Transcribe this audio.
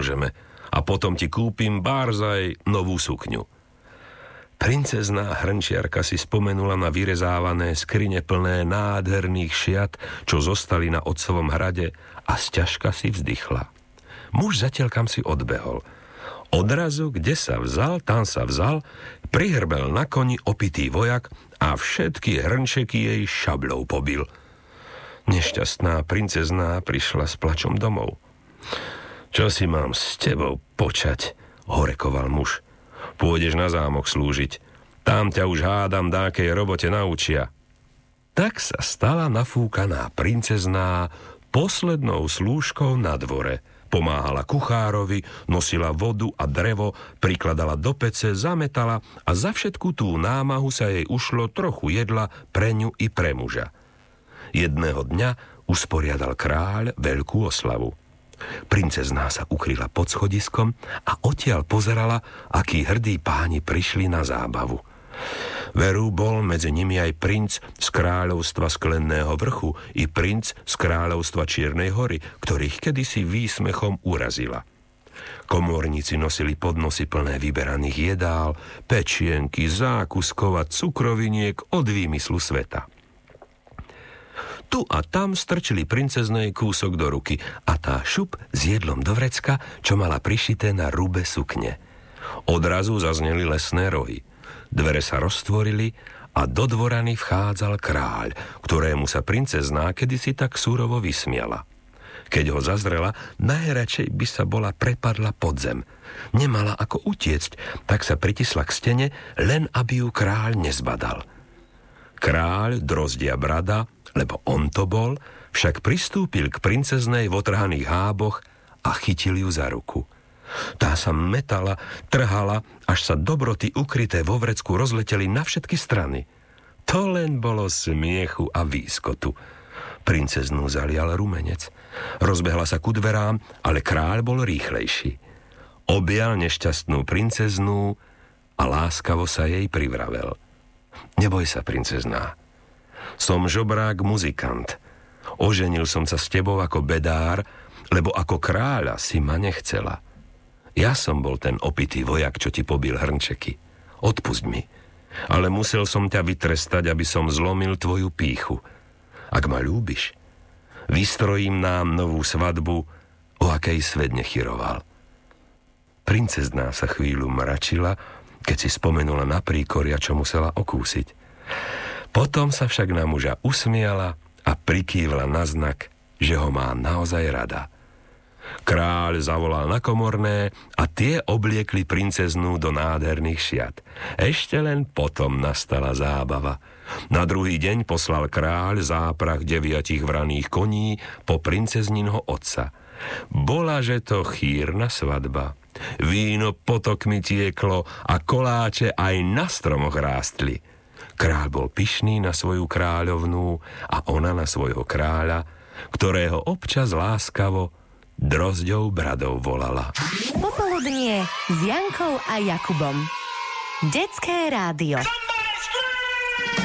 pomôžeme a potom ti kúpim bárzaj novú sukňu. Princezná hrnčiarka si spomenula na vyrezávané skrine plné nádherných šiat, čo zostali na otcovom hrade a sťažka si vzdychla. Muž zatiaľ kam si odbehol. Odrazu, kde sa vzal, tam sa vzal, prihrbel na koni opitý vojak a všetky hrnčeky jej šabľou pobil. Nešťastná princezná prišla s plačom domov. Čo si mám s tebou počať, horekoval muž. Pôjdeš na zámok slúžiť. Tam ťa už hádam dákej robote naučia. Tak sa stala nafúkaná princezná poslednou slúžkou na dvore. Pomáhala kuchárovi, nosila vodu a drevo, prikladala do pece, zametala a za všetku tú námahu sa jej ušlo trochu jedla pre ňu i pre muža. Jedného dňa usporiadal kráľ veľkú oslavu. Princezná sa ukryla pod schodiskom a odtiaľ pozerala, akí hrdí páni prišli na zábavu. Veru bol medzi nimi aj princ z kráľovstva Sklenného vrchu i princ z kráľovstva Čiernej hory, ktorých kedysi výsmechom urazila. Komorníci nosili podnosy plné vyberaných jedál, pečienky, zákuskov a cukroviniek od výmyslu sveta. Tu a tam strčili princeznej kúsok do ruky a tá šup s jedlom do vrecka, čo mala prišité na rube sukne. Odrazu zazneli lesné rohy. Dvere sa roztvorili a do dvorany vchádzal kráľ, ktorému sa princezná kedysi tak súrovo vysmiala. Keď ho zazrela, najradšej by sa bola prepadla pod zem. Nemala ako utiecť, tak sa pritisla k stene, len aby ju kráľ nezbadal. Kráľ, drozdia brada, lebo on to bol, však pristúpil k princeznej v otrhaných háboch a chytil ju za ruku. Tá sa metala, trhala, až sa dobroty ukryté vo vrecku rozleteli na všetky strany. To len bolo smiechu a výskotu. Princeznú zalial rumenec. Rozbehla sa ku dverám, ale kráľ bol rýchlejší. Objal nešťastnú princeznú a láskavo sa jej privravel. Neboj sa, princezná. Som žobrák muzikant. Oženil som sa s tebou ako bedár, lebo ako kráľa si ma nechcela. Ja som bol ten opitý vojak, čo ti pobil hrnčeky. Odpusť mi. Ale musel som ťa vytrestať, aby som zlomil tvoju pýchu. Ak ma ľúbiš, vystrojím nám novú svadbu, o akej svet nechyroval. Princezná sa chvíľu mračila, keď si spomenula na príkoria, čo musela okúsiť. Potom sa však na muža usmiala a prikývla na znak, že ho má naozaj rada. Kráľ zavolal na komorné a tie obliekli princeznú do nádherných šiat. Ešte len potom nastala zábava. Na druhý deň poslal kráľ záprah 9 vraných koní po princezninho otca. Bolaže to chýrna svadba. Víno potokmi tieklo a koláče aj na stromoch rástli. Kráľ bol pyšný na svoju kráľovnú a ona na svojho kráľa, ktorého občas láskavo drozďou bradou volala. Popoludnie s Jankou a Jakubom. Detské rádio.